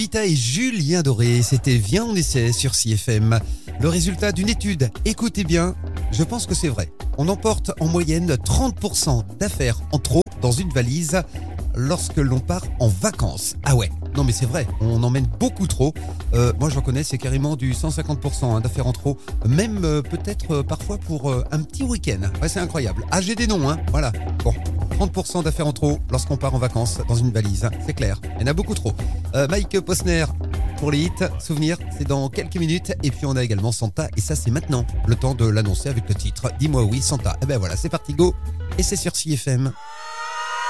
Lolita et Julien Doré, c'était Viens on essaie sur CFM. Le résultat d'une étude, écoutez bien, je pense que c'est vrai. On emporte en moyenne 30% d'affaires en trop dans une valise lorsque l'on part en vacances. Ah ouais, non mais c'est vrai, on emmène beaucoup trop. Moi j'en connais, c'est carrément du 150% d'affaires en trop, même peut-être parfois pour un petit week-end. Ouais, c'est incroyable. Ah, j'ai des noms, voilà. Bon, 30% d'affaires en trop lorsqu'on part en vacances dans une valise, c'est clair. Il y en a beaucoup trop. Mike Posner pour les hits, souvenirs, c'est dans quelques minutes. Et puis on a également Santa, et ça c'est maintenant. Le temps de l'annoncer avec le titre. Dis-moi oui, Santa. Eh ben voilà, c'est parti, go. Et c'est sur CFM.